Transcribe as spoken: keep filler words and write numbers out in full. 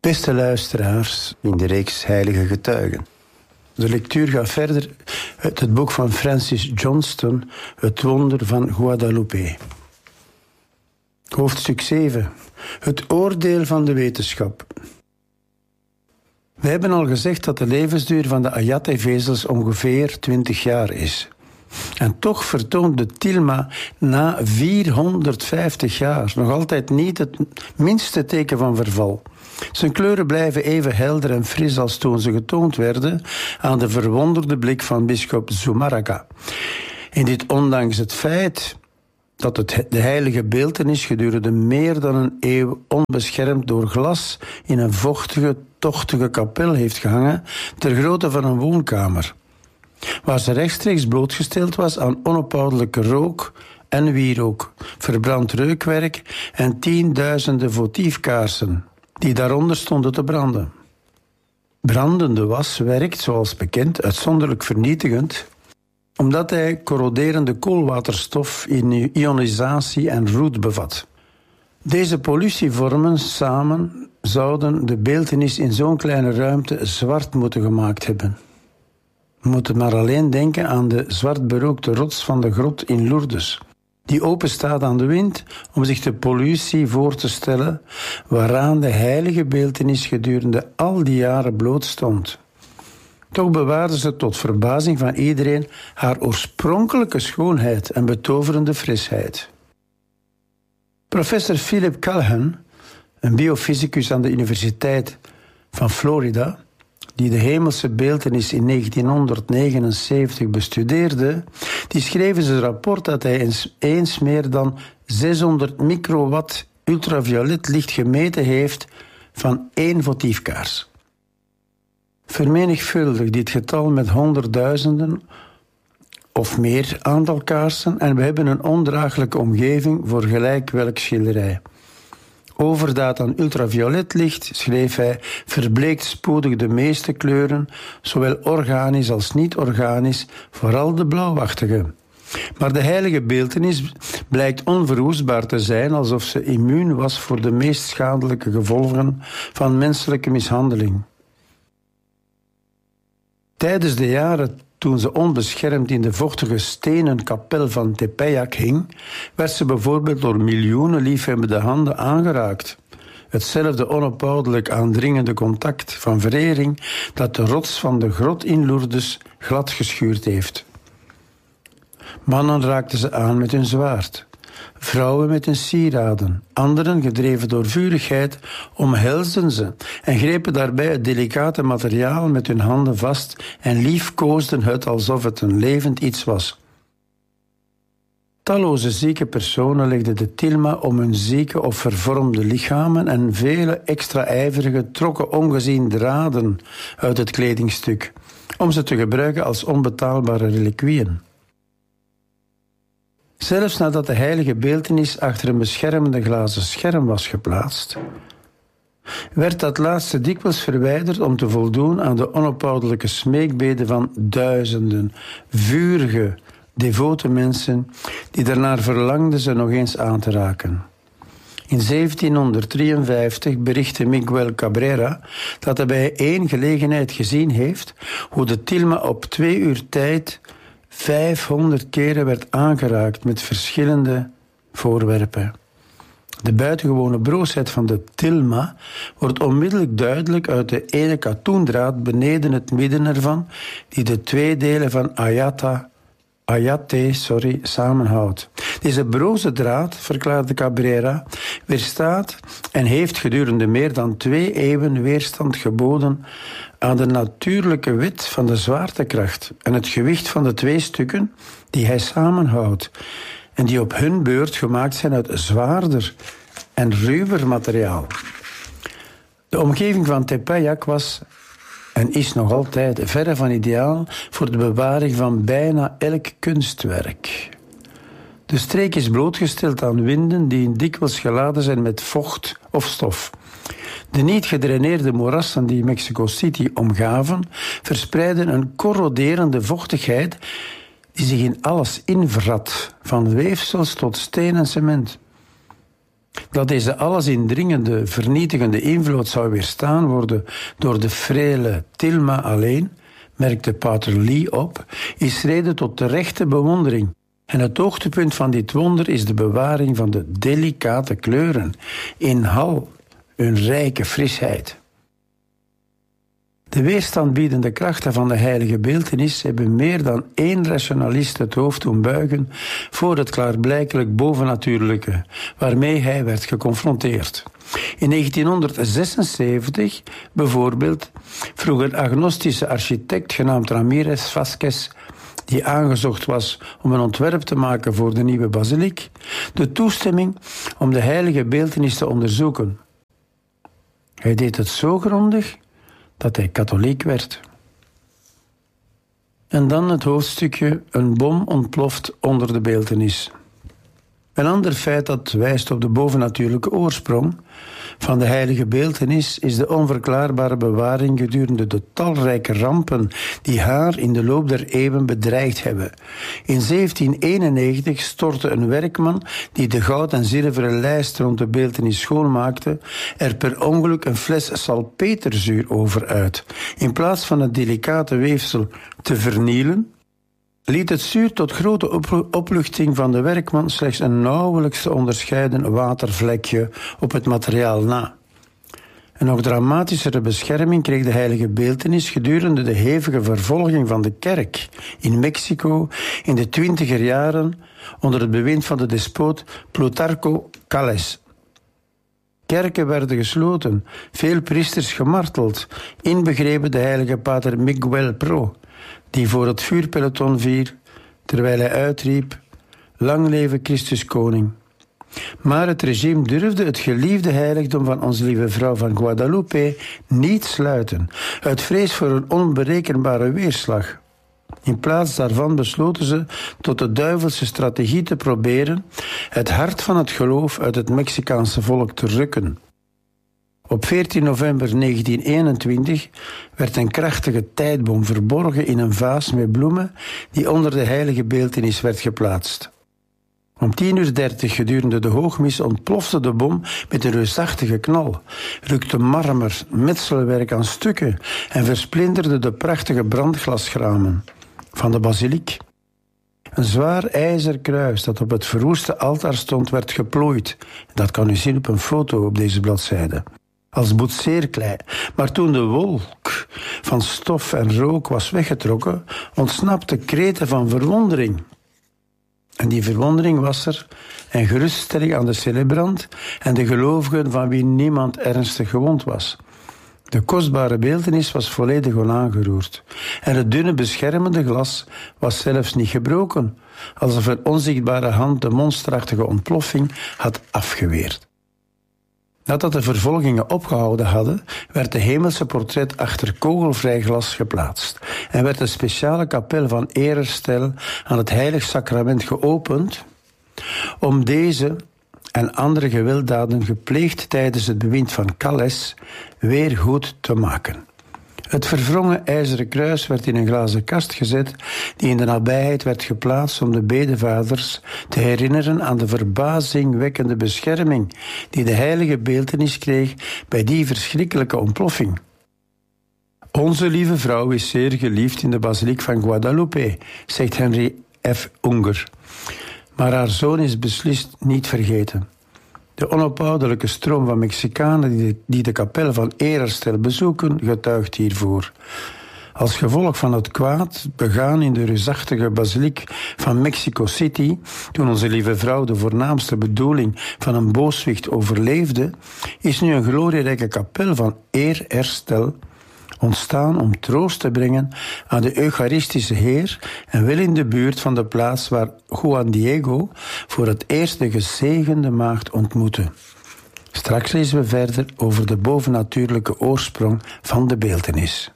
Beste luisteraars in de reeks Heilige Getuigen. De lectuur gaat verder uit het boek van Francis Johnston, Het wonder van Guadalupe. Hoofdstuk zeven. Het oordeel van de wetenschap. We hebben al gezegd dat de levensduur van de Ayate-vezels ongeveer twintig jaar is. En toch vertoont de tilma na vierhonderdvijftig jaar nog altijd niet het minste teken van verval. Zijn kleuren blijven even helder en fris als toen ze getoond werden aan de verwonderde blik van bisschop Zumaraga. En dit ondanks het feit dat het de heilige beeltenis gedurende meer dan een eeuw onbeschermd door glas in een vochtige, tochtige kapel heeft gehangen ter grootte van een woonkamer, waar ze rechtstreeks blootgesteld was aan onophoudelijke rook en wierook, verbrand reukwerk en tienduizenden votiefkaarsen die daaronder stonden te branden. Brandende was werkt, zoals bekend, uitzonderlijk vernietigend, omdat hij corroderende koolwaterstof in ionisatie en roet bevat. Deze pollutievormen samen zouden de beeltenis in zo'n kleine ruimte zwart moeten gemaakt hebben. We moeten maar alleen denken aan de zwart berookte rots van de grot in Lourdes, die open staat aan de wind om zich de pollutie voor te stellen waaraan de heilige beeltenis gedurende al die jaren bloot stond. Toch bewaarde ze tot verbazing van iedereen haar oorspronkelijke schoonheid en betoverende frisheid. Professor Philip Calhoun, een biofysicus aan de Universiteit van Florida, die de hemelse beeltenis in negentienhonderdnegenenzeventig bestudeerde, die schreef in zijn rapport dat hij eens, eens meer dan zeshonderd microwatt ultraviolet licht gemeten heeft van één votiefkaars. Vermenigvuldig dit getal met honderdduizenden of meer aantal kaarsen en we hebben een ondraaglijke omgeving voor gelijk welk schilderij. Overdaad aan ultravioletlicht, schreef hij, verbleekt spoedig de meeste kleuren, zowel organisch als niet-organisch, vooral de blauwachtige. Maar de heilige beeltenis blijkt onverwoestbaar te zijn, alsof ze immuun was voor de meest schadelijke gevolgen van menselijke mishandeling. Tijdens de jaren toen ze onbeschermd in de vochtige stenen kapel van Tepeyac hing, werd ze bijvoorbeeld door miljoenen liefhebbende handen aangeraakt. Hetzelfde onophoudelijk aandringende contact van verering dat de rots van de grot in Lourdes glad geschuurd heeft. Mannen raakten ze aan met hun zwaard, vrouwen met hun sieraden, anderen, gedreven door vurigheid, omhelsden ze en grepen daarbij het delicate materiaal met hun handen vast en liefkoosden het alsof het een levend iets was. Talloze zieke personen legden de tilma om hun zieke of vervormde lichamen en vele extra ijverigen trokken ongezien draden uit het kledingstuk, om ze te gebruiken als onbetaalbare reliquieën. Zelfs nadat de heilige beeltenis achter een beschermende glazen scherm was geplaatst, werd dat laatste dikwijls verwijderd om te voldoen aan de onophoudelijke smeekbeden van duizenden vurige, devote mensen die ernaar verlangden ze nog eens aan te raken. In zeventienhonderddrieënvijftig berichtte Miguel Cabrera dat hij bij één gelegenheid gezien heeft hoe de tilma op twee uur tijd vijfhonderd keren werd aangeraakt met verschillende voorwerpen. De buitengewone broosheid van de tilma wordt onmiddellijk duidelijk uit de ene katoendraad beneden het midden ervan, die de twee delen van Ayata, Ayate sorry, samenhoudt. Deze broze draad, verklaarde Cabrera, weerstaat en heeft gedurende meer dan twee eeuwen weerstand geboden aan de natuurlijke wet van de zwaartekracht en het gewicht van de twee stukken die hij samenhoudt en die op hun beurt gemaakt zijn uit zwaarder en ruwer materiaal. De omgeving van Tepeyac was en is nog altijd verre van ideaal voor de bewaring van bijna elk kunstwerk. De streek is blootgesteld aan winden die dikwijls geladen zijn met vocht of stof. De niet gedraineerde moerassen die Mexico City omgaven, verspreiden een corroderende vochtigheid die zich in alles invrat, van weefsels tot steen en cement. Dat deze allesindringende, vernietigende invloed zou weerstaan worden door de frele Tilma alleen, merkte pater Lee op, is reden tot terechte bewondering. En het hoogtepunt van dit wonder is de bewaring van de delicate kleuren in al hun rijke frisheid. De weerstandbiedende krachten van de heilige beeltenis hebben meer dan één rationalist het hoofd doen buigen voor het klaarblijkelijk bovennatuurlijke waarmee hij werd geconfronteerd. In negentienhonderdzesenzeventig bijvoorbeeld vroeg een agnostische architect genaamd Ramirez Vázquez, die aangezocht was om een ontwerp te maken voor de nieuwe basiliek, de toestemming om de heilige beeltenis te onderzoeken. Hij deed het zo grondig dat hij katholiek werd. En dan het hoofdstukje een bom ontploft onder de beeltenis. Een ander feit dat wijst op de bovennatuurlijke oorsprong van de heilige beeltenis is de onverklaarbare bewaring gedurende de talrijke rampen die haar in de loop der eeuwen bedreigd hebben. In zeventien eenennegentig stortte een werkman die de goud en zilveren lijst rond de beeltenis schoonmaakte er per ongeluk een fles salpeterzuur over uit. In plaats van het delicate weefsel te vernielen, liet het zuur tot grote opluchting van de werkman slechts een nauwelijks te onderscheiden watervlekje op het materiaal na. Een nog dramatischere bescherming kreeg de heilige beeltenis gedurende de hevige vervolging van de kerk in Mexico in de twintiger jaren onder het bewind van de despoot Plutarco Calles. Kerken werden gesloten, veel priesters gemarteld, inbegrepen de heilige pater Miguel Pro, die voor het vuurpeloton vier, terwijl hij uitriep: lang leven Christus koning. Maar het regime durfde het geliefde heiligdom van onze lieve vrouw van Guadalupe niet sluiten, uit vrees voor een onberekenbare weerslag. In plaats daarvan besloten ze tot de duivelse strategie te proberen het hart van het geloof uit het Mexicaanse volk te rukken. Op veertien november negentien eenentwintig werd een krachtige tijdbom verborgen in een vaas met bloemen die onder de heilige beeltenis werd geplaatst. Om tien uur dertig gedurende de hoogmis ontplofte de bom met een reusachtige knal, rukte marmer, metselwerk aan stukken en versplinterde de prachtige brandglasramen van de basiliek. Een zwaar ijzer kruis dat op het verwoeste altaar stond werd geplooid. Dat kan u zien op een foto op deze bladzijde. Als boetseerklei. Maar toen de wolk van stof en rook was weggetrokken, ontsnapte kreten van verwondering. En die verwondering was er, en geruststelling aan de celebrant en de gelovigen van wie niemand ernstig gewond was. De kostbare beeltenis was volledig onaangeroerd. En het dunne beschermende glas was zelfs niet gebroken, alsof een onzichtbare hand de monsterachtige ontploffing had afgeweerd. Nadat de vervolgingen opgehouden hadden, werd de hemelse portret achter kogelvrij glas geplaatst en werd een speciale kapel van ererstel aan het heilig sacrament geopend om deze en andere gewelddaden gepleegd tijdens het bewind van Calles weer goed te maken. Het verwrongen ijzeren kruis werd in een glazen kast gezet die in de nabijheid werd geplaatst om de bedevaders te herinneren aan de verbazingwekkende bescherming die de heilige beeltenis kreeg bij die verschrikkelijke ontploffing. Onze lieve vrouw is zeer geliefd in de basiliek van Guadalupe, zegt Henry F. Unger. Maar haar zoon is beslist niet vergeten. De onophoudelijke stroom van Mexicanen die de, die de kapel van Ererstel bezoeken, getuigt hiervoor. Als gevolg van het kwaad begaan in de reusachtige basiliek van Mexico City, toen onze lieve vrouw de voornaamste bedoeling van een booswicht overleefde, is nu een glorierijke kapel van Ererstel ontstaan om troost te brengen aan de Eucharistische Heer en wel in de buurt van de plaats waar Juan Diego voor het eerst de gezegende maagd ontmoette. Straks lezen we verder over de bovennatuurlijke oorsprong van de beeltenis.